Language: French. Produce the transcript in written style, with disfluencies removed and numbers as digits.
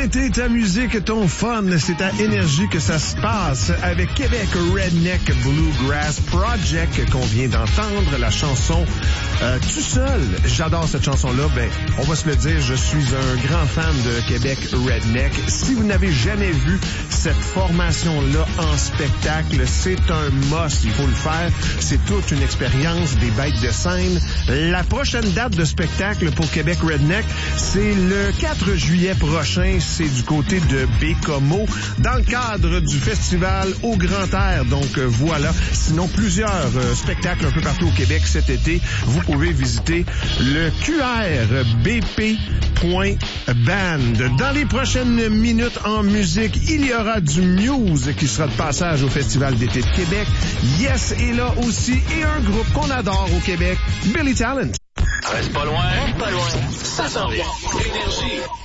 l'été, ta musique, ton fun, c'est à Énergie que ça se passe avec Québec Redneck Bluegrass Project qu'on vient d'entendre, la chanson Tout seul. J'adore cette chanson-là. Ben, on va se le dire, je suis un grand fan de Québec Redneck. Si vous n'avez jamais vu cette formation-là en spectacle, c'est un must. Il faut le faire. C'est toute une expérience, des bêtes de scène. La prochaine date de spectacle pour Québec Redneck, c'est le 4 juillet prochain. C'est du côté de Bécomo, dans le cadre du festival au Grand Air. Donc voilà. Sinon, plusieurs spectacles un peu partout au Québec cet été. Vous pouvez visiter le qr.bp.band. Dans les prochaines minutes en musique, il y aura du Muse qui sera de passage au Festival d'été de Québec. Yes est là aussi et un groupe qu'on adore au Québec, Billy Talent. Reste pas loin. Ça s'en vient. Énergie.